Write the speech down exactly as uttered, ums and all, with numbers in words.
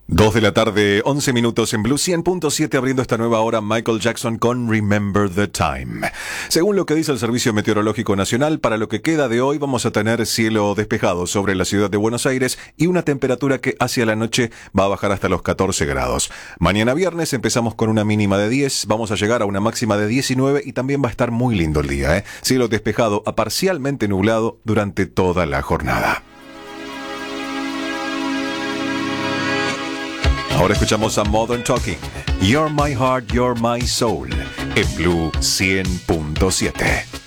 Dos de la tarde, once minutos en Blue cien punto siete, abriendo esta nueva hora Michael Jackson con Remember the Time. Según lo que dice el Servicio Meteorológico Nacional, para lo que queda de hoy vamos a tener cielo despejado sobre la ciudad de Buenos Aires y una temperatura que hacia la noche va a bajar hasta los catorce grados. Mañana viernes empezamos con una mínima de diez, vamos a llegar a una máxima de diecinueve y también va a estar muy lindo el día, ¿eh? Cielo despejado a parcialmente nublado durante toda la jornada. Ahora escuchamos a Modern Talking. You're my heart, you're my soul. En Blue cien punto siete.